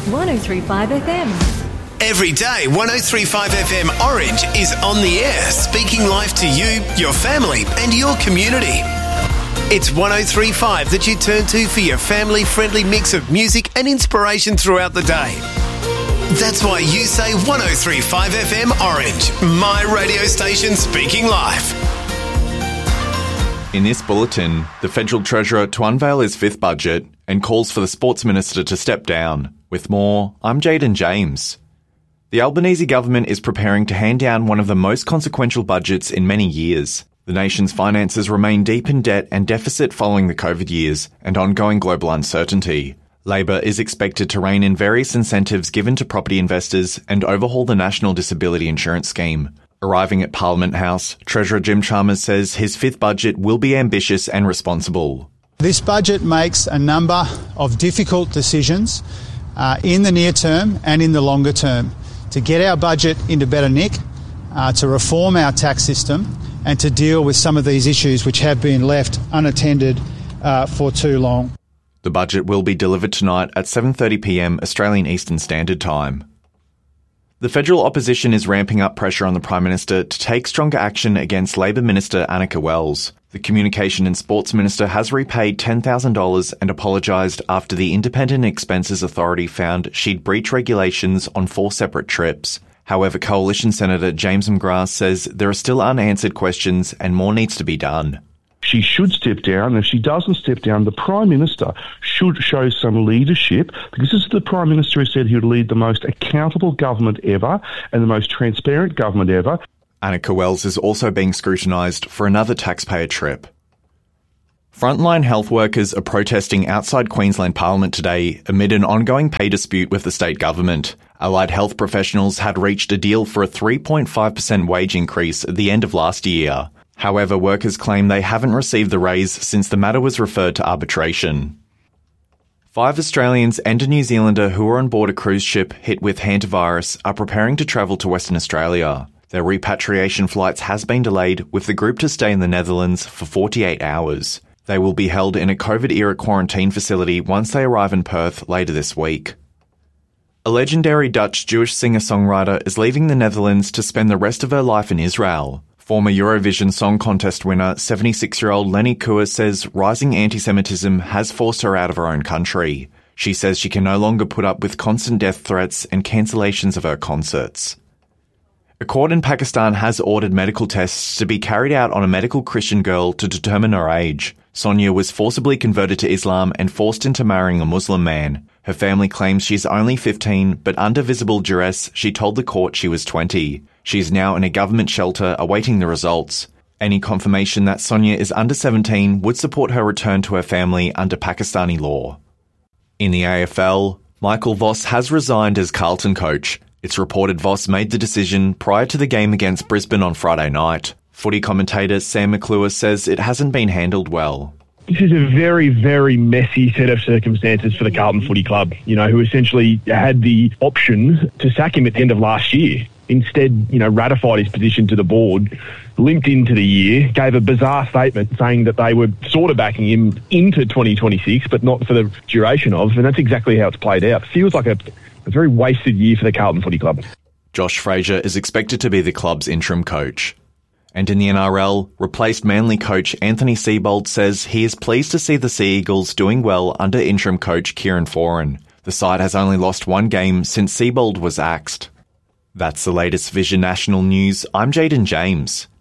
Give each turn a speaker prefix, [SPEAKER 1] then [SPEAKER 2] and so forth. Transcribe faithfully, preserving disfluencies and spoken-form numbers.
[SPEAKER 1] one oh three point five F M.
[SPEAKER 2] Every day, one oh three point five F M Orange is on the air, speaking life to you, your family and your community. It's one oh three point five that you turn to for your family-friendly mix of music and inspiration throughout the day. That's why you say one oh three point five F M Orange, my radio station speaking life.
[SPEAKER 3] In this bulletin, the Federal Treasurer to unveil his fifth budget and calls for the Sports Minister to step down. With more, I'm Jaden James. The Albanese government is preparing to hand down one of the most consequential budgets in many years. The nation's finances remain deep in debt and deficit following the COVID years and ongoing global uncertainty. Labor is expected to rein in various incentives given to property investors and overhaul the National Disability Insurance Scheme. Arriving at Parliament House, Treasurer Jim Chalmers says his fifth budget will be ambitious and responsible.
[SPEAKER 4] This budget makes a number of difficult decisions uh, in the near term and in the longer term to get our budget into better nick, uh, to reform our tax system and to deal with some of these issues which have been left unattended uh, for too long.
[SPEAKER 3] The budget will be delivered tonight at seven thirty p m Australian Eastern Standard Time. The federal opposition is ramping up pressure on the Prime Minister to take stronger action against Labor Minister Annika Wells. The Communication and Sports Minister has repaid ten thousand dollars and apologised after the Independent Expenses Authority found she'd breached regulations on four separate trips. However, Coalition Senator James McGrath says there are still unanswered questions and more needs to be done.
[SPEAKER 5] She should step down. If she doesn't step down, the Prime Minister should show some leadership, because this is the Prime Minister who said he would lead the most accountable government ever and the most transparent government ever.
[SPEAKER 3] Annika Wells is also being scrutinised for another taxpayer trip. Frontline health workers are protesting outside Queensland Parliament today amid an ongoing pay dispute with the state government. Allied health professionals had reached a deal for a three point five percent wage increase at the end of last year. However, workers claim they haven't received the raise since the matter was referred to arbitration. Five Australians and a New Zealander who were on board a cruise ship hit with hantavirus are preparing to travel to Western Australia. Their repatriation flights has been delayed, with the group to stay in the Netherlands for forty-eight hours. They will be held in a COVID-era quarantine facility once they arrive in Perth later this week. A legendary Dutch Jewish singer-songwriter is leaving the Netherlands to spend the rest of her life in Israel. Former Eurovision Song Contest winner, seventy-six-year-old Lenny Kua says rising anti-Semitism has forced her out of her own country. She says she can no longer put up with constant death threats and cancellations of her concerts. A court in Pakistan has ordered medical tests to be carried out on a medical Christian girl to determine her age. Sonia was forcibly converted to Islam and forced into marrying a Muslim man. Her family claims she's only fifteen, but under visible duress, she told the court she was twenty. She is now in a government shelter awaiting the results. Any confirmation that Sonia is under seventeen would support her return to her family under Pakistani law. In the A F L, Michael Voss has resigned as Carlton coach. It's reported Voss made the decision prior to the game against Brisbane on Friday night. Footy commentator Sam McClure says it hasn't been handled well.
[SPEAKER 6] This is a very, very messy set of circumstances for the Carlton Footy Club, you know, who essentially had the option to sack him at the end of last year. Instead, you know, ratified his position to the board, limped into the year, gave a bizarre statement saying that they were sort of backing him into twenty twenty-six, but not for the duration of, and that's exactly how it's played out. Feels like a, a very wasted year for the Carlton Footy Club.
[SPEAKER 3] Josh Fraser is expected to be the club's interim coach. And in the N R L, replaced Manly coach Anthony Seibold says he is pleased to see the Sea Eagles doing well under interim coach Kieran Foran. The side has only lost one game since Seibold was axed. That's the latest Vision National News. I'm Jaden James.